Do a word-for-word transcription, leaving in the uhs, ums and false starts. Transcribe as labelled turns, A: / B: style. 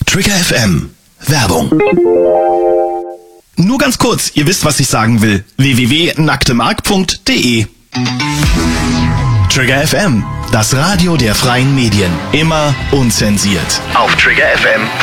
A: Trigger F M. Werbung. Nur ganz kurz, ihr wisst, was ich sagen will. w w w punkt nacktemark punkt de Trigger F M, das Radio der freien Medien. Immer unzensiert. Auf Trigger F M.